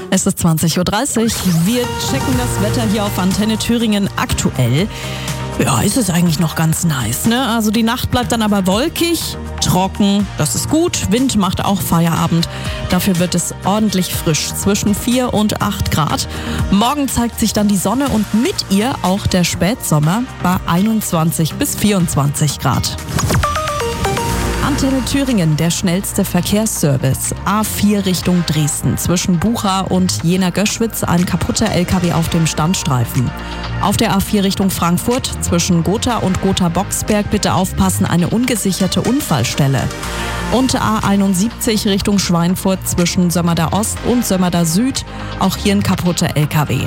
Es ist 20.30 Uhr. Wir checken das Wetter hier auf Antenne Thüringen aktuell. Ja, ist es eigentlich noch ganz nice, ne? Also die Nacht bleibt dann aber wolkig, trocken, das ist gut. Wind macht auch Feierabend. Dafür wird es ordentlich frisch, zwischen 4 und 8 Grad. Morgen zeigt sich dann die Sonne und mit ihr auch der Spätsommer bei 21 bis 24 Grad. Antenne Thüringen, der schnellste Verkehrsservice. A4 Richtung Dresden. Zwischen Bucha und Jena-Göschwitz ein kaputter LKW auf dem Standstreifen. Auf der A4 Richtung Frankfurt zwischen Gotha und Gotha-Boxberg bitte aufpassen, eine ungesicherte Unfallstelle. Und A71 Richtung Schweinfurt zwischen Sömmerda Ost und Sömmerda Süd. Auch hier ein kaputter LKW.